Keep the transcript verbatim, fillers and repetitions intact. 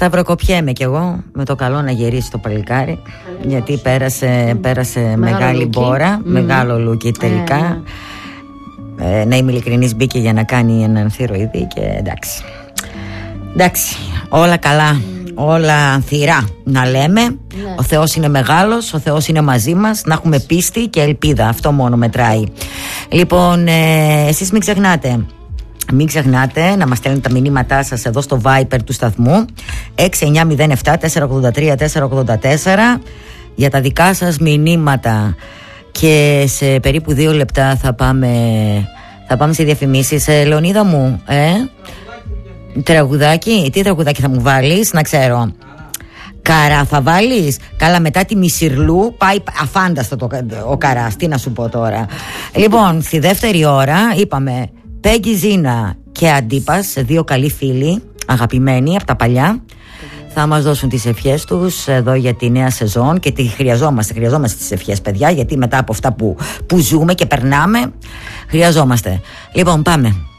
Σταυροκοπιέμαι κι εγώ με το καλό να γυρίσει το παλικάρι. Καλή γιατί πώς. πέρασε, πέρασε μεγάλο μεγάλη λούκι. μπόρα, mm. μεγάλο λούκι τελικά. Yeah, yeah. Ε, να είμαι ειλικρινής, μπήκε για να κάνει έναν θηροειδή και εντάξει. Εντάξει, όλα καλά. Όλα ανθυρά να λέμε. Ναι. Ο Θεός είναι μεγάλος, ο Θεός είναι μαζί μας. Να έχουμε πίστη και ελπίδα. Αυτό μόνο μετράει. Λοιπόν, ε, εσείς μην ξεχνάτε Μην ξεχνάτε να μας στέλνετε τα μηνύματά σας εδώ στο Viber του σταθμού έξι εννιά μηδέν επτά τέσσερα ογδόντα τρία τέσσερα ογδόντα τέσσερα για τα δικά σας μηνύματα. Και σε περίπου δύο λεπτά θα πάμε, θα πάμε σε διαφημίσεις. ε, Λεωνίδα μου, ε? Τραγουδάκι, τι τραγουδάκι θα μου βάλεις, να ξέρω. Καρά θα βάλεις. Καλά, μετά τη Μισιρλού πάει αφάνταστο το, ο Καράς. Τι να σου πω τώρα. Λοιπόν, στη δεύτερη ώρα είπαμε Πέγγι Ζίνα και Αντίπας, δύο καλοί φίλοι, αγαπημένοι από τα παλιά. Θα μας δώσουν τις ευχές τους εδώ για τη νέα σεζόν και τη χρειαζόμαστε. Χρειαζόμαστε τις ευχές, παιδιά, γιατί μετά από αυτά που, που ζούμε και περνάμε, χρειαζόμαστε. Λοιπόν, πάμε.